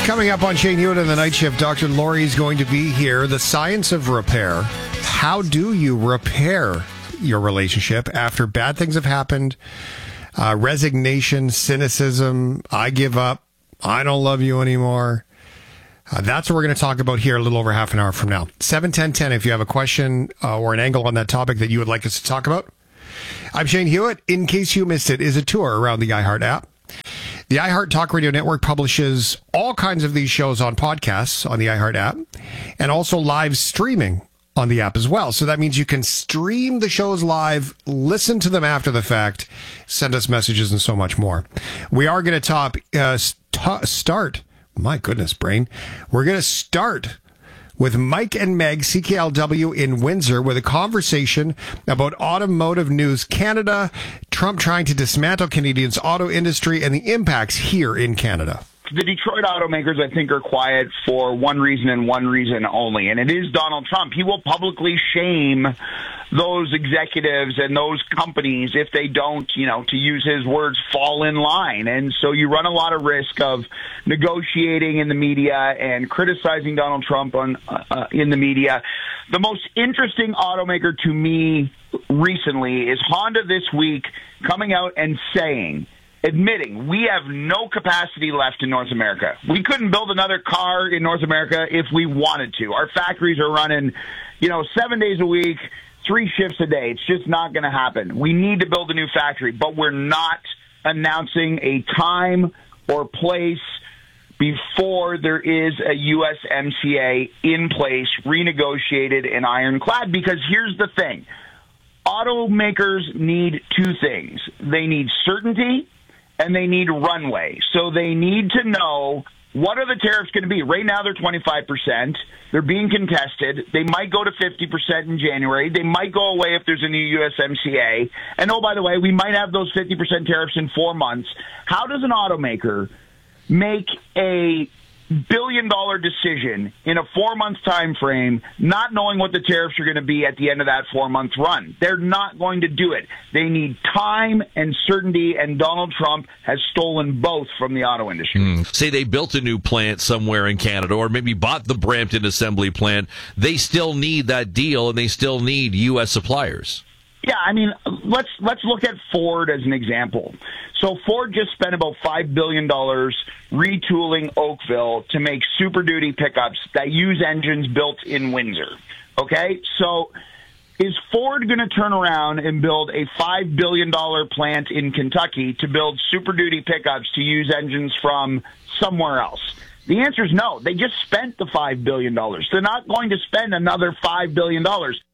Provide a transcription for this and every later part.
Coming up on Shane Hewitt and the Night Shift, Dr. Lori is going to be here. The science of repair. How do you repair your relationship after bad things have happened? Resignation, cynicism, I give up, I don't love you anymore. That's what we're going to talk about here a little over half an hour from now. 7-10-10 if you have a question or an angle on that topic that you would like us to talk about. I'm Shane Hewitt. In case you missed it, is a tour around the iHeart app. The iHeart Talk Radio Network publishes all kinds of these shows on podcasts on the iHeart app and also live streaming on the app as well. So that means you can stream the shows live, listen to them after the fact, send us messages and so much more. We are going to start. My goodness, brain. We're going to start with Mike and Meg, CKLW in Windsor, with a conversation about Automotive News Canada, Trump trying to dismantle Canadians' auto industry, and the impacts here in Canada. The Detroit automakers, I think, are quiet for one reason and one reason only, and it is Donald Trump. He will publicly shame those executives and those companies if they don't, to use his words, fall in line. And so you run a lot of risk of negotiating in the media and criticizing Donald Trump in the media. The most interesting automaker to me recently is Honda this week coming out and admitting we have no capacity left in North America. We couldn't build another car in North America if we wanted to. Our factories are running, 7 days a week, 3 shifts a day. It's just not going to happen. We need to build a new factory, but we're not announcing a time or place before there is a USMCA in place, renegotiated and ironclad, because here's the thing. Automakers need two things. They need certainty and they need runway. So they need to know, what are the tariffs going to be? Right now they're 25%. They're being contested. They might go to 50% in January. They might go away if there's a new USMCA. And oh, by the way, we might have those 50% tariffs in 4 months. How does an automaker make a billion-dollar decision in a 4-month time frame, not knowing what the tariffs are going to be at the end of that 4-month run? They're not going to do it. They need time and certainty, and Donald Trump has stolen both from the auto industry. Say they built a new plant somewhere in Canada, or maybe bought the Brampton assembly plant. They still need that deal, and they still need U.S. suppliers. Yeah, let's look at Ford as an example. So Ford just spent about $5 billion retooling Oakville to make Super Duty pickups that use engines built in Windsor. Okay? So is Ford going to turn around and build a $5 billion plant in Kentucky to build Super Duty pickups to use engines from somewhere else? The answer is no. They just spent the $5 billion. They're not going to spend another $5 billion.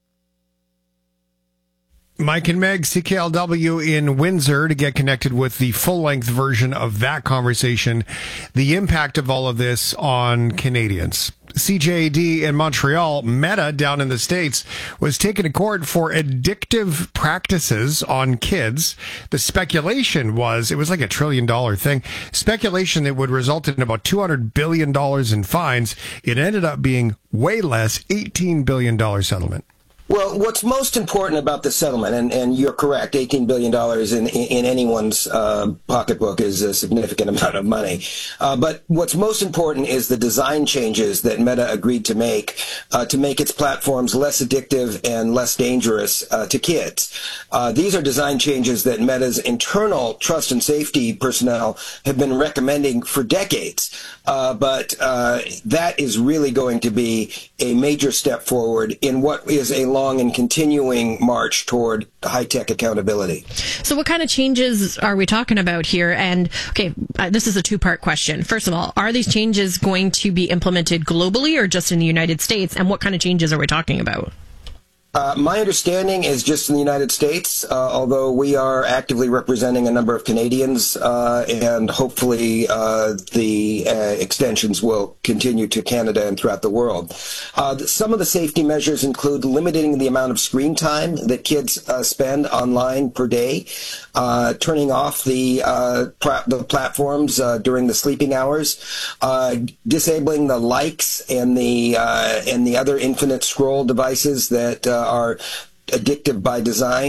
Mike and Meg, CKLW in Windsor, to get connected with the full-length version of that conversation, the impact of all of this on Canadians. CJAD in Montreal, Meta down in the States, was taken to court for addictive practices on kids. The speculation was, it was like $1 trillion thing, speculation that would result in about $200 billion in fines. It ended up being way less, $18 billion settlement. Well, what's most important about the settlement, and you're correct, $18 billion in anyone's pocketbook is a significant amount of money. But what's most important is the design changes that Meta agreed to make its platforms less addictive and less dangerous to kids. These are design changes that Meta's internal trust and safety personnel have been recommending for decades. But that is really going to be a major step forward in what is a long and continuing march toward high-tech accountability. So what kind of changes are we talking about here? And, okay, this is a two-part question. First of all, are these changes going to be implemented globally or just in the United States? And what kind of changes are we talking about? My understanding is just in the United States, although we are actively representing a number of Canadians, and hopefully the extensions will continue to Canada and throughout the world. Some of the safety measures include limiting the amount of screen time that kids spend online per day, turning off the platforms during the sleeping hours, disabling the likes and the other infinite scroll devices that are addictive by design,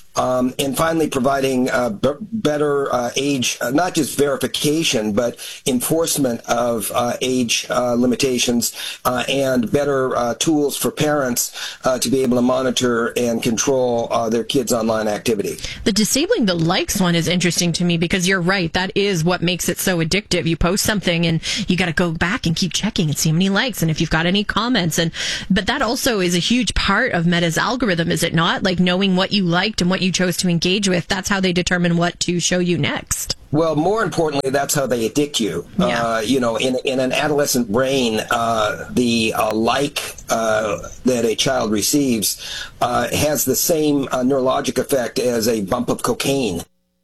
And finally, providing better age, not just verification, but enforcement of age limitations and better tools for parents to be able to monitor and control their kids' online activity. The disabling the likes one is interesting to me because you're right. That is what makes it so addictive. You post something and you got to go back and keep checking and see how many likes and if you've got any comments. But that also is a huge part of Meta's algorithm, is it not? Like knowing what you liked and what you chose to engage with. That's how they determine what to show you next. Well, more importantly, that's how they addict you. Yeah. In an adolescent brain, the like that a child receives has the same neurologic effect as a bump of cocaine.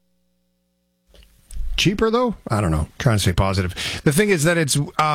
Cheaper though? I don't know. Trying to stay positive. The thing is that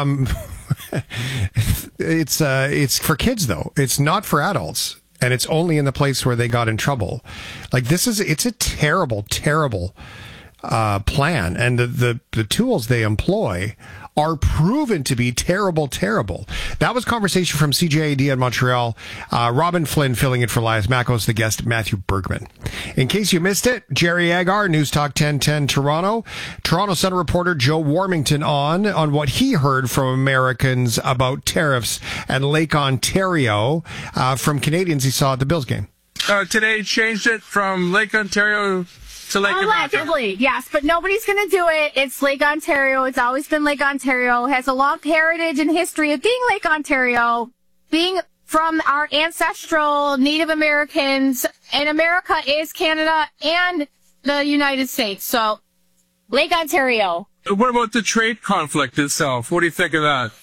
it's for kids though. It's not for adults. And it's only in the place where they got in trouble. Like it's a terrible, terrible plan. And the tools they employ are proven to be terrible, terrible. That was conversation from CJAD in Montreal. Robin Flynn filling in for Elias Makos, the guest Matthew Bergman. In case you missed it, Jerry Agar, News Talk 1010 Toronto. Toronto Sun reporter Joe Warmington on what he heard from Americans about tariffs and Lake Ontario from Canadians he saw at the Bills game. Today changed it from Lake Ontario to Lake Allegedly, yes, but nobody's going to do it. It's Lake Ontario. It's always been Lake Ontario. It has a long heritage and history of being Lake Ontario, being from our ancestral Native Americans, and America is Canada and the United States. So, Lake Ontario. What about the trade conflict itself? What do you think of that?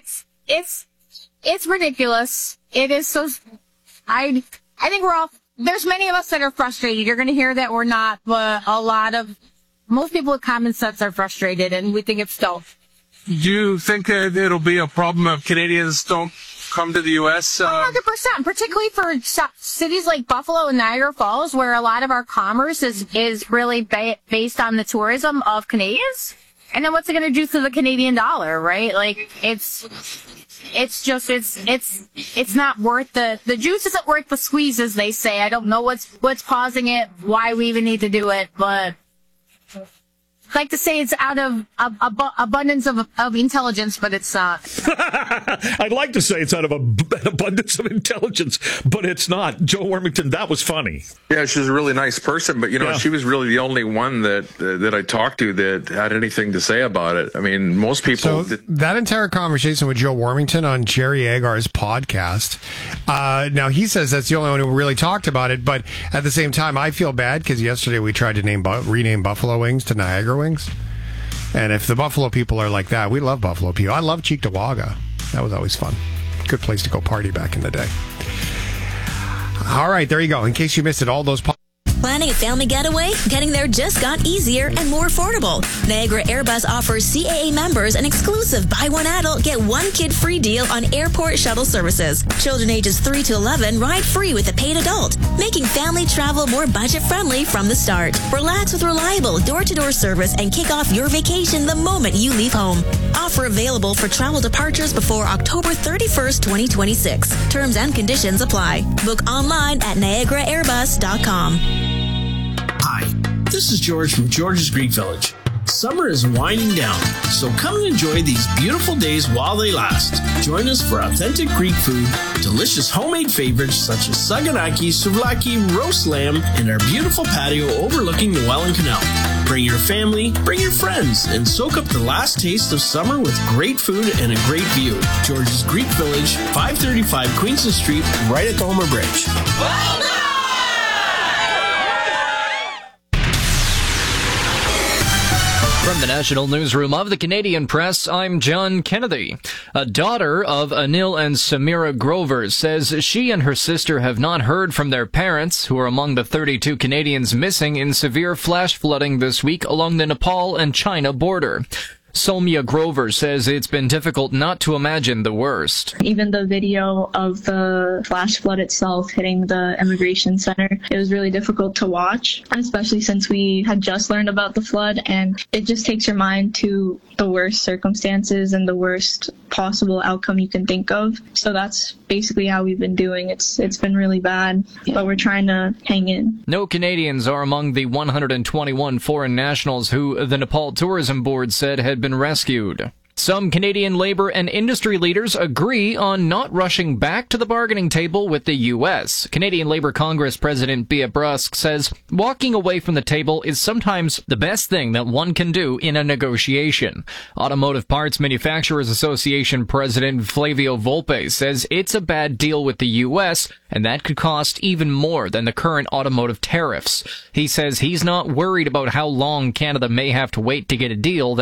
It's ridiculous. It is so. I think we're all. There's many of us that are frustrated. You're going to hear that we're not, but most people with common sense are frustrated, and we think it's dope. Do you think that it'll be a problem if Canadians don't come to the U.S.? 100%, particularly for cities like Buffalo and Niagara Falls, where a lot of our commerce is really based on the tourism of Canadians. And then what's it going to do to the Canadian dollar, right? Like, it's not worth the juice isn't worth the squeeze, as they say. I don't know what's causing it, why we even need to do it, but I'd like to say it's out of abundance of intelligence, but it's not. I'd like to say it's out of an abundance of intelligence, but it's not. Joe Warmington, that was funny. Yeah, she's a really nice person, but she was really the only one that I talked to that had anything to say about it. I mean, most people. So that entire conversation with Joe Warmington on Jerry Agar's podcast. Now he says that's the only one who really talked about it, but at the same time, I feel bad because yesterday we tried to rename Buffalo Wings to Niagara Wings. And if the Buffalo people are like that, we love Buffalo people. I love Cheektowaga. That was always fun. Good place to go party back in the day. All right, there you go. In case you missed it, all those... Planning a family getaway? Getting there just got easier and more affordable. Niagara Airbus offers CAA members an exclusive buy one adult, get one kid free deal on airport shuttle services. Children ages 3 to 11 ride free with a paid adult, making family travel more budget-friendly from the start. Relax with reliable door-to-door service and kick off your vacation the moment you leave home. Offer available for travel departures before October 31st, 2026. Terms and conditions apply. Book online at NiagaraAirbus.com. Hi, this is George from George's Greek Village. Summer is winding down, so come and enjoy these beautiful days while they last. Join us for authentic Greek food, delicious homemade favorites such as saganaki, souvlaki, roast lamb, and our beautiful patio overlooking the Welland Canal. Bring your family, bring your friends, and soak up the last taste of summer with great food and a great view. George's Greek Village, 535 Queenston Street, right at the Homer Bridge. Well done! From the National Newsroom of the Canadian Press, I'm John Kennedy. A daughter of Anil and Samira Grover says she and her sister have not heard from their parents, who are among the 32 Canadians missing in severe flash flooding this week along the Nepal and China border. Somya Grover says it's been difficult not to imagine the worst. Even the video of the flash flood itself hitting the immigration center, it was really difficult to watch, especially since we had just learned about the flood, and it just takes your mind to the worst circumstances and the worst possible outcome you can think of. So that's basically how we've been doing. It's been really bad, but we're trying to hang in. No Canadians are among the 121 foreign nationals who the Nepal Tourism Board said had been rescued. Some Canadian labor and industry leaders agree on not rushing back to the bargaining table with the U.S. Canadian Labor Congress President Bea Brusk says walking away from the table is sometimes the best thing that one can do in a negotiation. Automotive Parts Manufacturers Association President Flavio Volpe says it's a bad deal with the U.S., and that could cost even more than the current automotive tariffs. He says he's not worried about how long Canada may have to wait to get a deal